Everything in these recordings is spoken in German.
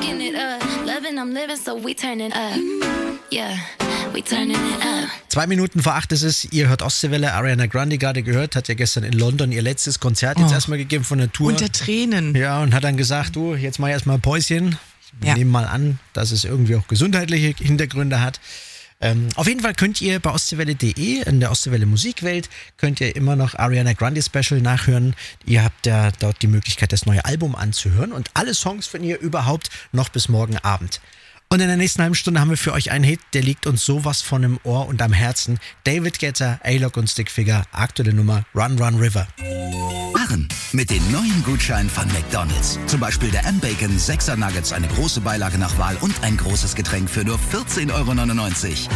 fucking it up. Loving, I'm living, so we turning up. Yeah, we turning it up. 7:02 ist es, ihr hört Ostseewelle. Ariana Grande gerade gehört, hat ja gestern in London ihr letztes Konzert jetzt erstmal gegeben von der Tour. Unter Tränen. Ja, und hat dann gesagt, du, jetzt mach ich erstmal ein Päuschen. Wir nehmen mal an, dass es irgendwie auch gesundheitliche Hintergründe hat. Auf jeden Fall könnt ihr bei ostseewelle.de in der Ostseewelle Musikwelt könnt ihr immer noch Ariana Grande Special nachhören. Ihr habt ja dort die Möglichkeit, das neue Album anzuhören und alle Songs von ihr überhaupt noch bis morgen Abend. Und in der nächsten halben Stunde haben wir für euch einen Hit, der liegt uns sowas von im Ohr und am Herzen. David Guetta, A-Lock und Stickfigure, aktuelle Nummer Run Run River. Machen mit den neuen Gutscheinen von McDonald's. Zum Beispiel der M-Bacon 6er Nuggets, eine große Beilage nach Wahl und ein großes Getränk für nur 14,99 €.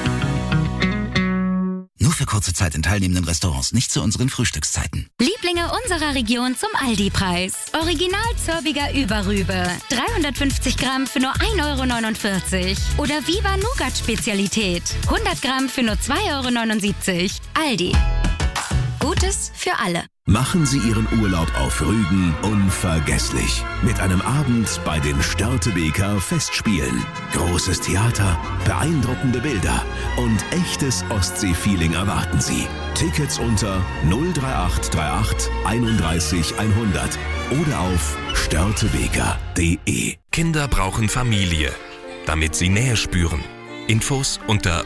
Nur für kurze Zeit in teilnehmenden Restaurants, nicht zu unseren Frühstückszeiten. Lieblinge unserer Region zum Aldi-Preis. Original Zörbiger Überrübe. 350 Gramm für nur 1,49 €. Oder Viva Nougat Spezialität. 100 Gramm für nur 2,79 €. Aldi. Gutes für alle. Machen Sie Ihren Urlaub auf Rügen unvergesslich. Mit einem Abend bei den Störtebeker Festspielen. Großes Theater, beeindruckende Bilder und echtes Ostsee-Feeling erwarten Sie. Tickets unter 03838 31 100 oder auf störtebeker.de. Kinder brauchen Familie, damit sie Nähe spüren. Infos unter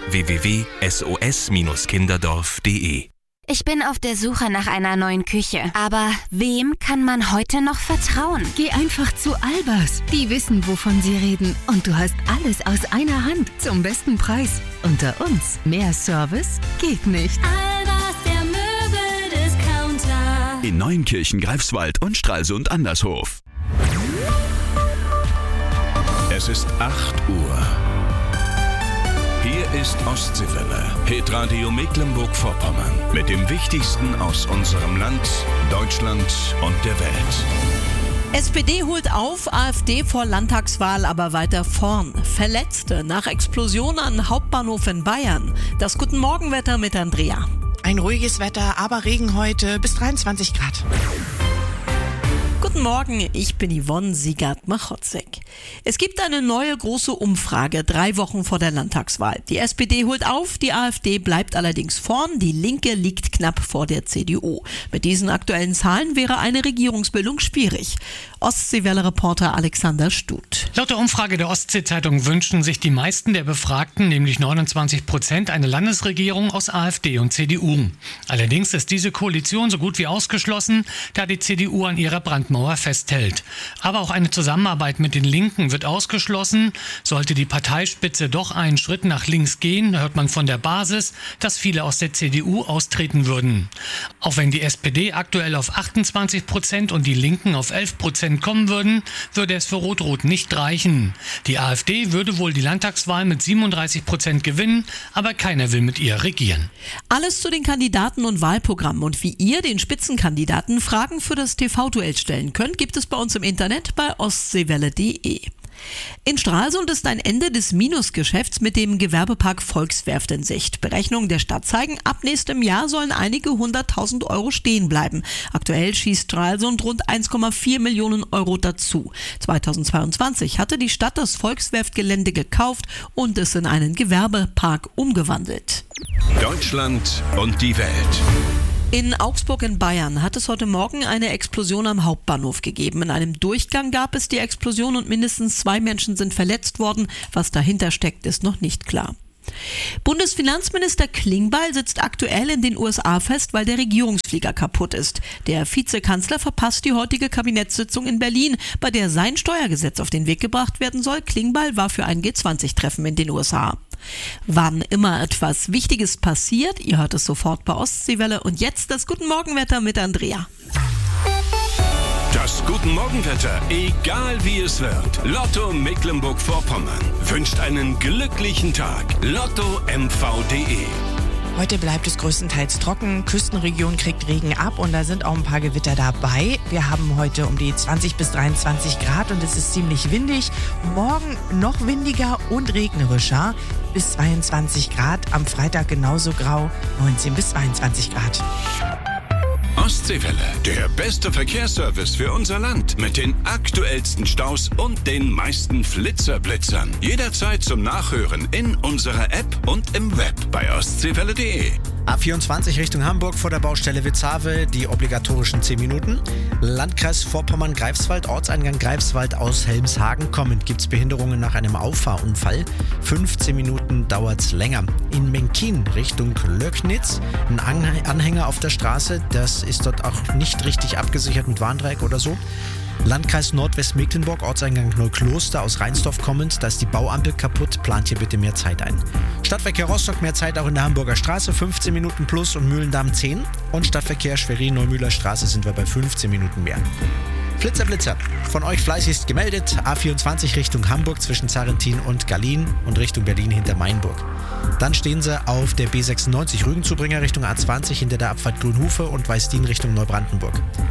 www.sos-kinderdorf.de. Ich bin auf der Suche nach einer neuen Küche. Aber wem kann man heute noch vertrauen? Geh einfach zu Albers. Die wissen, wovon sie reden. Und du hast alles aus einer Hand zum besten Preis. Unter uns. Mehr Service geht nicht. Albers, der Möbel-Discounter. In Neunkirchen, Greifswald und Stralsund Andershof. Es ist 8 Uhr. Hier ist Ostseewelle, Hitradio Mecklenburg-Vorpommern. Mit dem Wichtigsten aus unserem Land, Deutschland und der Welt. SPD holt auf, AfD vor Landtagswahl aber weiter vorn. Verletzte nach Explosion an Hauptbahnhof in Bayern. Das Guten Morgenwetter mit Andrea. Ein ruhiges Wetter, aber Regen heute bis 23 Grad. Guten Morgen, ich bin Yvonne Siegert-Machotzek. Es gibt eine neue große Umfrage 3 Wochen vor der Landtagswahl. Die SPD holt auf, die AfD bleibt allerdings vorn, die Linke liegt knapp vor der CDU. Mit diesen aktuellen Zahlen wäre eine Regierungsbildung schwierig. Ostseewelle-Reporter Alexander Stuth. Laut der Umfrage der Ostsee-Zeitung wünschen sich die meisten der Befragten, nämlich 29%, eine Landesregierung aus AfD und CDU. Allerdings ist diese Koalition so gut wie ausgeschlossen, da die CDU an ihrer Brandmauer festhält. Aber auch eine Zusammenarbeit mit den Linken wird ausgeschlossen. Sollte die Parteispitze doch einen Schritt nach links gehen, hört man von der Basis, dass viele aus der CDU austreten würden. Auch wenn die SPD aktuell auf 28% und die Linken auf 11% kommen würden, würde es für Rot-Rot nicht reichen. Die AfD würde wohl die Landtagswahl mit 37% gewinnen, aber keiner will mit ihr regieren. Alles zu den Kandidaten und Wahlprogrammen und wie ihr den Spitzenkandidaten Fragen für das TV-Duell stellen könnt, gibt es bei uns im Internet bei ostseewelle.de. In Stralsund ist ein Ende des Minusgeschäfts mit dem Gewerbepark Volkswerft in Sicht. Berechnungen der Stadt zeigen, ab nächstem Jahr sollen einige 100.000 € stehen bleiben. Aktuell schießt Stralsund rund 1,4 Millionen € dazu. 2022 hatte die Stadt das Volkswerftgelände gekauft und es in einen Gewerbepark umgewandelt. Deutschland und die Welt. In Augsburg in Bayern hat es heute Morgen eine Explosion am Hauptbahnhof gegeben. In einem Durchgang gab es die Explosion und mindestens 2 Menschen sind verletzt worden. Was dahinter steckt, ist noch nicht klar. Bundesfinanzminister Klingbeil sitzt aktuell in den USA fest, weil der Regierungsflieger kaputt ist. Der Vizekanzler verpasst die heutige Kabinettssitzung in Berlin, bei der sein Steuergesetz auf den Weg gebracht werden soll. Klingbeil war für ein G20-Treffen in den USA. Wann immer etwas Wichtiges passiert, ihr hört es sofort bei Ostseewelle. Und jetzt das Guten Morgenwetter mit Andrea. Das Guten Morgenwetter, egal wie es wird. Lotto Mecklenburg-Vorpommern wünscht einen glücklichen Tag. LottoMV.de. Heute bleibt es größtenteils trocken, Küstenregion kriegt Regen ab und da sind auch ein paar Gewitter dabei. Wir haben heute um die 20 bis 23 Grad und es ist ziemlich windig. Morgen noch windiger und regnerischer, bis 22 Grad. Am Freitag genauso grau, 19 bis 22 Grad. Ostseewelle, der beste Verkehrsservice für unser Land mit den aktuellsten Staus und den meisten Flitzerblitzern. Jederzeit zum Nachhören in unserer App und im Web bei ostseewelle.de. A24 Richtung Hamburg vor der Baustelle Witzhavel, die obligatorischen 10 Minuten. Landkreis Vorpommern-Greifswald, Ortseingang Greifswald aus Helmshagen kommend. Gibt es Behinderungen nach einem Auffahrunfall? 15 Minuten dauert's länger. In Menkin Richtung Löcknitz, ein Anhänger auf der Straße, das ist dort auch nicht richtig abgesichert mit Warndreieck oder so. Landkreis Nordwestmecklenburg, Ortseingang Neukloster aus Rheinsdorf kommend, da ist die Bauampel kaputt, plant hier bitte mehr Zeit ein. Stadtverkehr Rostock, mehr Zeit auch in der Hamburger Straße, 15 Minuten plus und Mühlendamm 10. Und Stadtverkehr Schwerin-Neumühler Straße sind wir bei 15 Minuten mehr. Flitzer, von euch fleißigst gemeldet, A24 Richtung Hamburg zwischen Zarentin und Gallien und Richtung Berlin hinter Mainburg. Dann stehen sie auf der B96 Rügenzubringer Richtung A20 hinter der Abfahrt Grünhufe und Weißdien Richtung Neubrandenburg.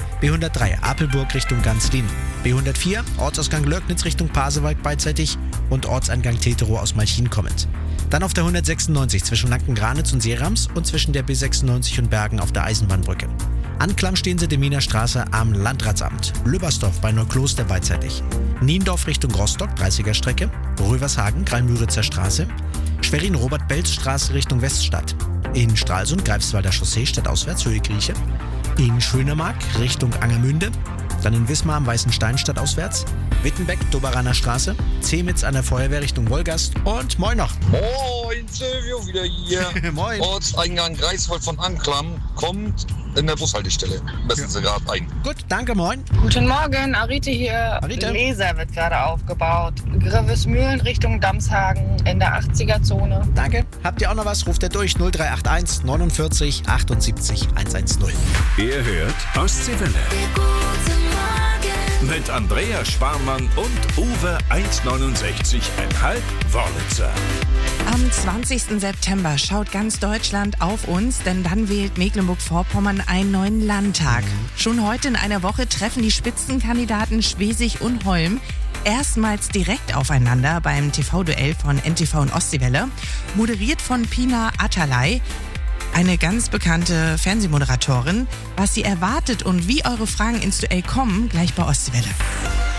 B103 Apelburg Richtung Ganzlin. B104 Ortsausgang Löcknitz Richtung Pasewalk beidseitig und Ortseingang Teterow aus Malchin kommend. Dann auf der 196 zwischen Lanken-Granitz und Seerams und zwischen der B96 und Bergen auf der Eisenbahnbrücke. Anklam stehen sie Deminer Straße am Landratsamt. Lübersdorf bei Neukloster beidseitig. Niendorf Richtung Rostock, 30er Strecke. Rövershagen, Greilmüritzer Straße. Schwerin-Robert-Belz-Straße Richtung Weststadt. In Stralsund, Greifswalder Chaussee, stadtauswärts, Höhe Grieche. In Schönemark Richtung Angermünde. Dann in Wismar am Weißen Stein stadtauswärts. Wittenbeck, Doberaner Straße. Zemitz an der Feuerwehr Richtung Wolgast. Und moin noch. Moin, Silvio wieder hier. Moin. Ortseingang Greifswald von Anklam kommt in der Bushaltestelle. Messen Sie gerade ein. Gut, danke, moin. Guten Morgen, Arite hier. Arite. Laser wird gerade aufgebaut. Grevesmühlen Richtung Damshagen in der 80er-Zone. Danke. Habt ihr auch noch was? Ruft ihr durch 0381 49 78 110. Ihr hört Ostseewelle. Mit Andrea Sparmann und Uwe 169,5 Wörlitzer. Am 20. September schaut ganz Deutschland auf uns, denn dann wählt Mecklenburg-Vorpommern einen neuen Landtag. Schon heute in einer Woche treffen die Spitzenkandidaten Schwesig und Holm erstmals direkt aufeinander beim TV-Duell von NTV und Ostseewelle, moderiert von Pina Atalay, eine ganz bekannte Fernsehmoderatorin. Was sie erwartet und wie eure Fragen ins Duell kommen, gleich bei Ostseewelle.